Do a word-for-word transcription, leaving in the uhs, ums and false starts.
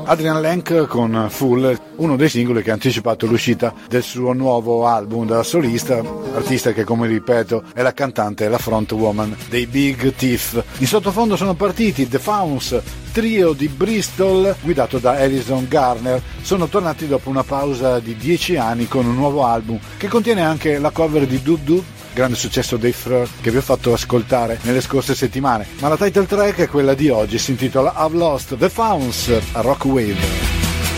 Adrian Lenk con Full, uno dei singoli che ha anticipato l'uscita del suo nuovo album da solista, artista che, come ripeto, è la cantante e la frontwoman dei Big Thief. In sottofondo sono partiti The Fauns, trio di Bristol guidato da Alison Garner. Sono tornati dopo una pausa di dieci anni con un nuovo album che contiene anche la cover di Dub Dub, grande successo dei Fleur che vi ho fatto ascoltare nelle scorse settimane, ma la title track è quella di oggi, si intitola I've Lost The Fauns a Rock Wave.